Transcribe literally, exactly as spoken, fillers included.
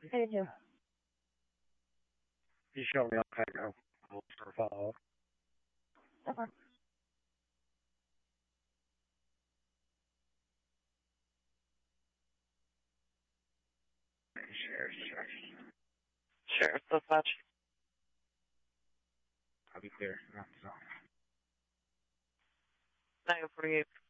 I do. You show me how to go. I'll sort of follow. Okay. Sheriff's check. Sheriff dispatch. I'll be clear. No, so. nine forty-eight